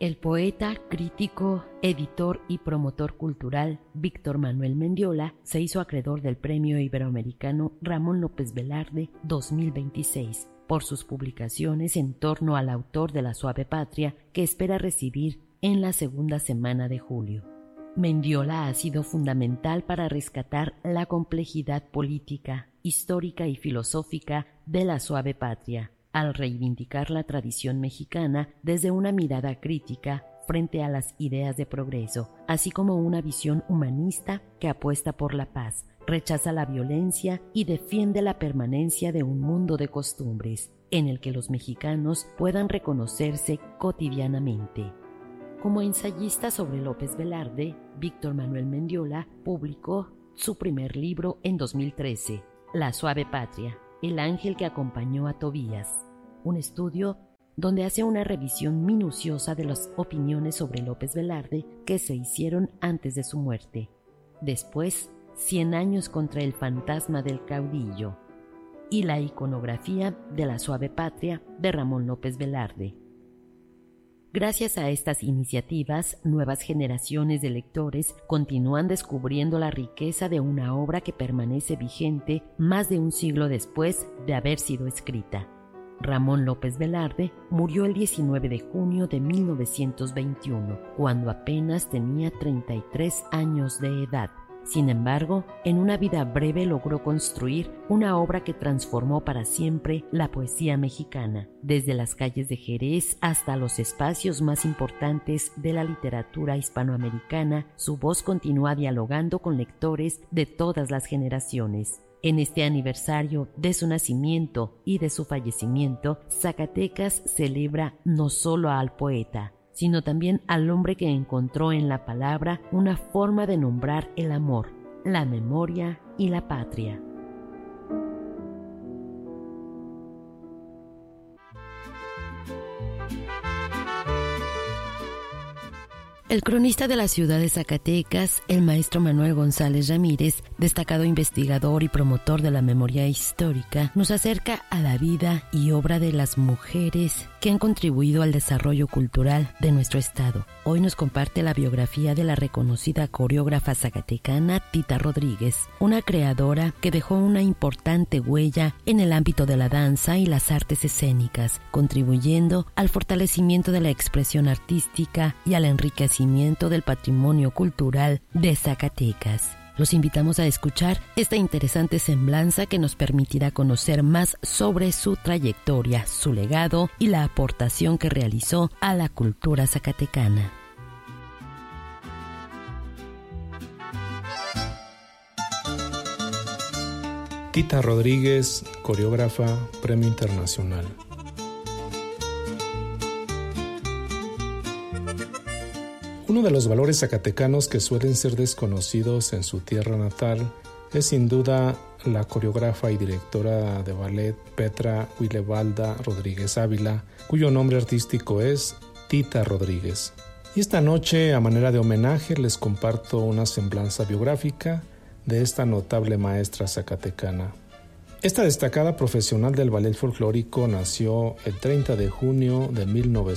El poeta, crítico, editor y promotor cultural Víctor Manuel Mendiola se hizo acreedor del Premio Iberoamericano Ramón López Velarde 2026 por sus publicaciones en torno al autor de La Suave Patria, que espera recibir en la segunda semana de julio. Mendiola ha sido fundamental para rescatar la complejidad política, histórica y filosófica de La Suave Patria, al reivindicar la tradición mexicana desde una mirada crítica frente a las ideas de progreso, así como una visión humanista que apuesta por la paz, rechaza la violencia y defiende la permanencia de un mundo de costumbres en el que los mexicanos puedan reconocerse cotidianamente. Como ensayista sobre López Velarde, Víctor Manuel Mendiola publicó su primer libro en 2013, La Suave Patria, el ángel que acompañó a Tobías, un estudio donde hace una revisión minuciosa de las opiniones sobre López Velarde que se hicieron antes de su muerte. Después, 100 años contra el fantasma del caudillo y la iconografía de La Suave Patria de Ramón López Velarde. Gracias a estas iniciativas, nuevas generaciones de lectores continúan descubriendo la riqueza de una obra que permanece vigente más de un siglo después de haber sido escrita. Ramón López Velarde murió el 19 de junio de 1921, cuando apenas tenía 33 años de edad. Sin embargo, en una vida breve logró construir una obra que transformó para siempre la poesía mexicana, desde las calles de Jerez hasta los espacios más importantes de la literatura hispanoamericana. Su voz continúa dialogando con lectores de todas las generaciones. En este aniversario de su nacimiento y de su fallecimiento, Zacatecas celebra no solo al poeta, sino también al hombre que encontró en la palabra una forma de nombrar el amor, la memoria y la patria. El cronista de la ciudad de Zacatecas, el maestro Manuel González Ramírez, destacado investigador y promotor de la memoria histórica, nos acerca a la vida y obra de las mujeres que han contribuido al desarrollo cultural de nuestro estado. Hoy nos comparte la biografía de la reconocida coreógrafa zacatecana Tita Rodríguez, una creadora que dejó una importante huella en el ámbito de la danza y las artes escénicas, contribuyendo al fortalecimiento de la expresión artística y al enriquecimiento del patrimonio cultural de Zacatecas. Los invitamos a escuchar esta interesante semblanza que nos permitirá conocer más sobre su trayectoria, su legado y la aportación que realizó a la cultura zacatecana. Tita Rodríguez, coreógrafa, Premio Internacional. Uno de los valores zacatecanos que suelen ser desconocidos en su tierra natal es sin duda la coreógrafa y directora de ballet Petra Wilevalda Rodríguez Ávila, cuyo nombre artístico es Tita Rodríguez. Y esta noche, a manera de homenaje, les comparto una semblanza biográfica de esta notable maestra zacatecana. Esta destacada profesional del ballet folclórico nació el 30 de junio de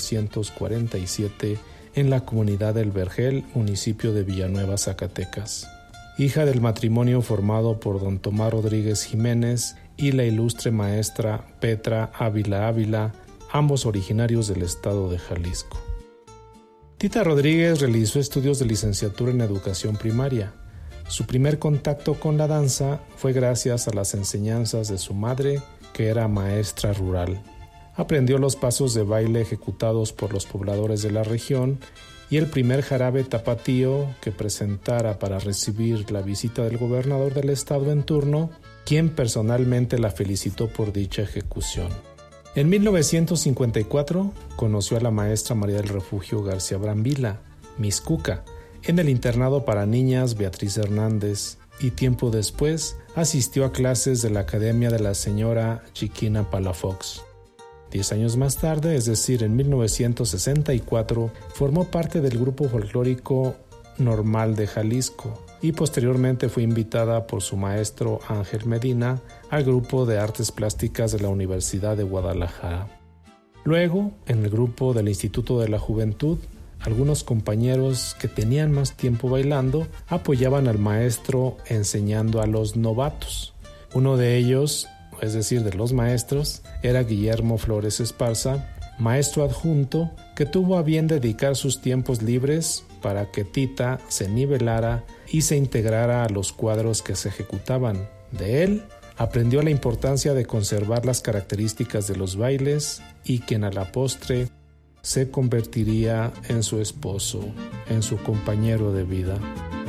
1947 en la comunidad del Vergel, municipio de Villanueva, Zacatecas. Hija del matrimonio formado por don Tomás Rodríguez Jiménez y la ilustre maestra Petra Ávila Ávila, ambos originarios del estado de Jalisco. Tita Rodríguez realizó estudios de licenciatura en educación primaria. Su primer contacto con la danza fue gracias a las enseñanzas de su madre, que era maestra rural. Aprendió los pasos de baile ejecutados por los pobladores de la región y el primer jarabe tapatío que presentara para recibir la visita del gobernador del estado en turno, quien personalmente la felicitó por dicha ejecución. En 1954 conoció a la maestra María del Refugio García Brambila, Miss Cuca, en el internado para niñas Beatriz Hernández, y tiempo después asistió a clases de la Academia de la señora Chiquina Palafox. 10 años más tarde, es decir, en 1964, formó parte del grupo folclórico Normal de Jalisco y posteriormente fue invitada por su maestro Ángel Medina al grupo de artes plásticas de la Universidad de Guadalajara. Luego, en el grupo del Instituto de la Juventud, algunos compañeros que tenían más tiempo bailando apoyaban al maestro enseñando a los novatos. Uno de ellos, es decir, de los maestros, era Guillermo Flores Esparza, maestro adjunto que tuvo a bien dedicar sus tiempos libres para que Tita se nivelara y se integrara a los cuadros que se ejecutaban. De él aprendió la importancia de conservar las características de los bailes y quien a la postre se convertiría en su esposo, en su compañero de vida.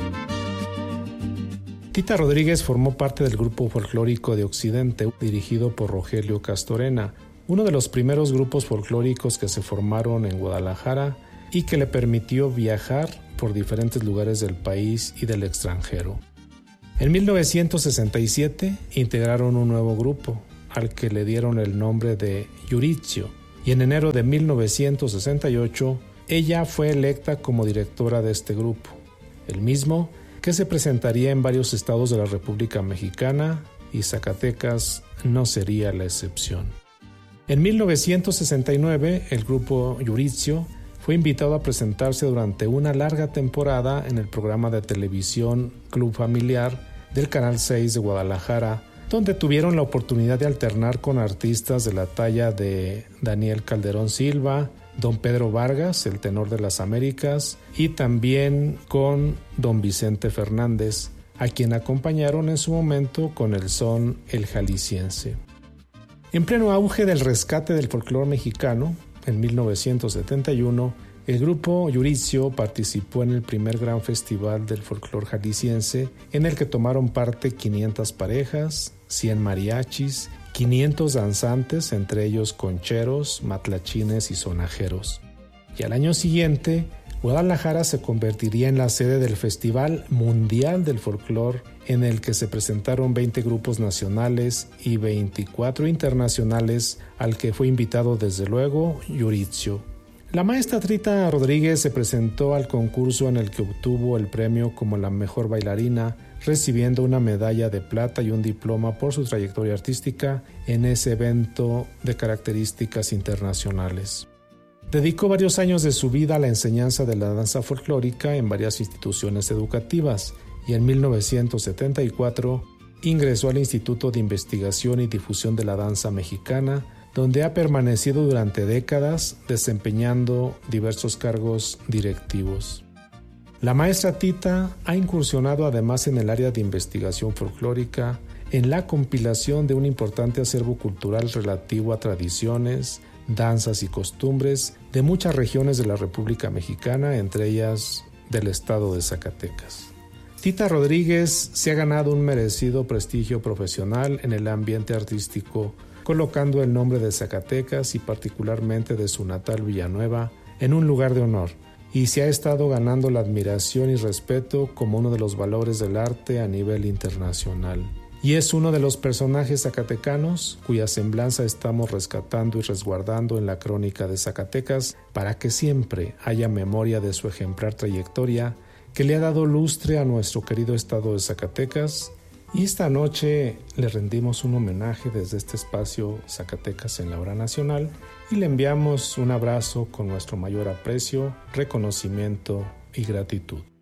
Tita Rodríguez formó parte del grupo folclórico de Occidente dirigido por Rogelio Castorena, uno de los primeros grupos folclóricos que se formaron en Guadalajara y que le permitió viajar por diferentes lugares del país y del extranjero. En 1967 integraron un nuevo grupo, al que le dieron el nombre de Yuritio, y en enero de 1968 ella fue electa como directora de este grupo, el mismo que se presentaría en varios estados de la República Mexicana, y Zacatecas no sería la excepción. En 1969 el grupo Yuritio fue invitado a presentarse durante una larga temporada en el programa de televisión Club Familiar del Canal 6 de Guadalajara, donde tuvieron la oportunidad de alternar con artistas de la talla de Daniel Calderón Silva, don Pedro Vargas, el tenor de las Américas, y también con don Vicente Fernández, a quien acompañaron en su momento con el son El Jalisciense. En pleno auge del rescate del folclore mexicano, en 1971, el grupo Yuritio participó en el primer gran festival del folclore jalisciense, en el que tomaron parte 500 parejas, 100 mariachis, 500 danzantes, entre ellos concheros, matlachines y sonajeros. Y al año siguiente, Guadalajara se convertiría en la sede del Festival Mundial del Folclore, en el que se presentaron 20 grupos nacionales y 24 internacionales, al que fue invitado desde luego Yuritio. La maestra Tita Rodríguez se presentó al concurso en el que obtuvo el premio como la mejor bailarina, recibiendo una medalla de plata y un diploma por su trayectoria artística en ese evento de características internacionales. Dedicó varios años de su vida a la enseñanza de la danza folclórica en varias instituciones educativas y en 1974 ingresó al Instituto de Investigación y Difusión de la Danza Mexicana, donde ha permanecido durante décadas desempeñando diversos cargos directivos. La maestra Tita ha incursionado además en el área de investigación folclórica, en la compilación de un importante acervo cultural relativo a tradiciones, danzas y costumbres de muchas regiones de la República Mexicana, entre ellas del estado de Zacatecas. Tita Rodríguez se ha ganado un merecido prestigio profesional en el ambiente artístico, colocando el nombre de Zacatecas y particularmente de su natal Villanueva en un lugar de honor, y se ha estado ganando la admiración y respeto como uno de los valores del arte a nivel internacional. Y es uno de los personajes zacatecanos cuya semblanza estamos rescatando y resguardando en la crónica de Zacatecas para que siempre haya memoria de su ejemplar trayectoria que le ha dado lustre a nuestro querido estado de Zacatecas. Y esta noche le rendimos un homenaje desde este espacio Zacatecas en la Hora Nacional y le enviamos un abrazo con nuestro mayor aprecio, reconocimiento y gratitud.